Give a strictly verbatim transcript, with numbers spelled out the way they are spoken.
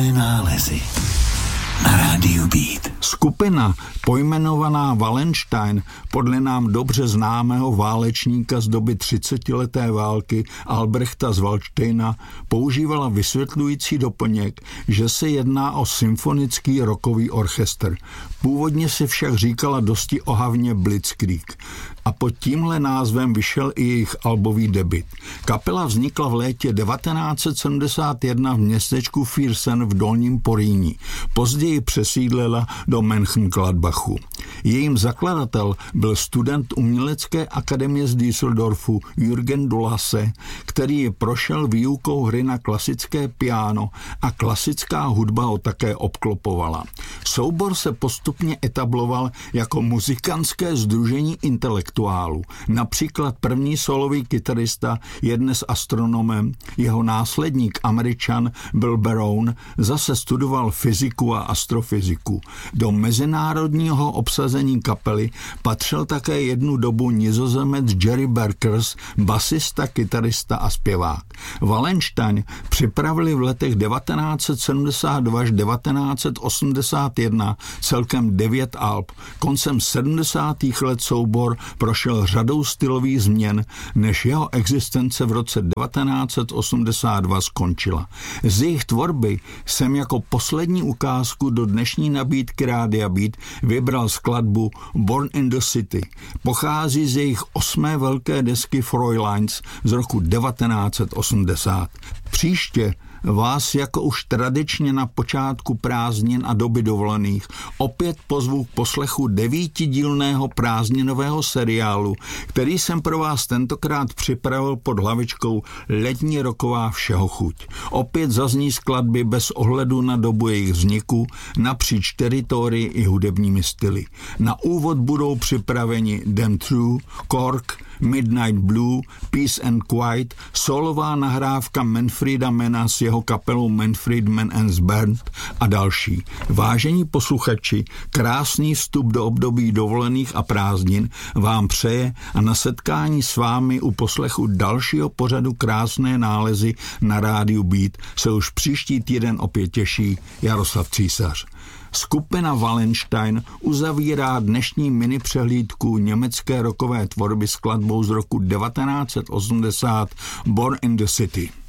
Nálezy na rádiu Beat. Skupina pojmenovaná Wallenstein podle nám dobře známého válečníka z doby třicetileté války Albrechta z Valdštejna používala vysvětlující doplněk, že se jedná o symfonický rockový orchestr. Původně se však říkala dosti ohavně Blitzkrieg a pod tímhle názvem vyšel i jejich albový debut. Kapela vznikla v létě devatenáct set sedmdesát jedna v městečku Viersen v Dolním Porýní. Později přesídlila do Mönchengladbachu. Jejím zakladatel byl student umělecké akademie z Düsseldorfu Jürgen Dulasse, který prošel výukou hry na klasické piano a klasická hudba ho také obklopovala. Soubor se postupně etabloval jako muzikantské sdružení intelektuálů. Například první solový kytarista je dnes astronomem, jeho následník Američan Bill Barone zase studoval fyziku a astrofyziku. Do mezinárodního obsazení kapely patřil také jednu dobu Nizozemec Jerry Berkers, basista, kytarista a zpěvák. Wallenstein připravili v letech devatenáct set sedmdesát dva až devatenáct set osmdesát jedna celkem devět alb. Koncem sedmdesátých let soubor prošel řadou stylových změn, než jeho existence v roce devatenáct set osmdesát dva skončila. Z jejich tvorby jsem jako poslední ukázku do dnešní nabídky Rádia Beat vybral skladbu Born in the City. Pochází z jejich osmé velké desky Fräuleins z roku devatenáct set osmdesát. Příště vás jako už tradičně na počátku prázdnin a doby dovolených opět pozvu k poslechu devítidílného prázdninového seriálu, který jsem pro vás tentokrát připravil pod hlavičkou Letní roková všeho chuť. Opět zazní skladby bez ohledu na dobu jejich vzniku napříč teritorii i hudebními styly. Na úvod budou připraveni Damn True, Cork, Midnight Blue, Peace and Quiet, solová nahrávka Manfreda Manna s jeho kapelou Manfred Mann and Band a další. Vážení posluchači, krásný vstup do období dovolených a prázdnin vám přeje a na setkání s vámi u poslechu dalšího pořadu Krásné nálezy na rádiu Beat se už příští týden opět těší Jaroslav Císař. Skupina Wallenstein uzavírá dnešní mini přehlídku německé rockové tvorby skladbou z roku devatenáct set osmdesát Born in the City.